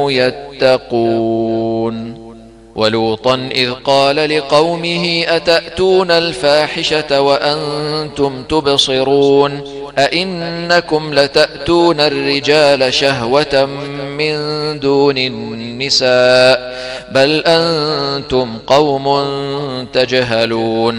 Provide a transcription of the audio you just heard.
يتقون. ولوطا إذ قال لقومه أتأتون الفاحشة وأنتم تبصرون أئنكم لتأتون الرجال شهوة من دون النساء بل أنتم قوم تجهلون.